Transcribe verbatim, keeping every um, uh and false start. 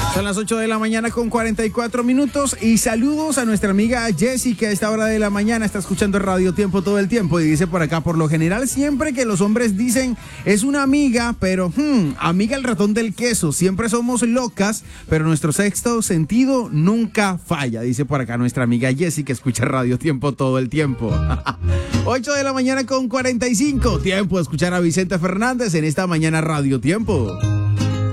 Son las ocho de la mañana con cuarenta y cuatro minutos y saludos a nuestra amiga Jessie, que a esta hora de la mañana está escuchando Radio Tiempo todo el tiempo y dice por acá: por lo general siempre que los hombres dicen es una amiga, pero hmm, amiga el ratón del queso, siempre somos locas, pero nuestro sexto sentido nunca falla, dice por acá nuestra amiga Jessie, que escucha Radio Tiempo todo el tiempo. ocho de la mañana con cuarenta y cinco, tiempo de escuchar a Vicente Fernández en esta mañana Radio Tiempo.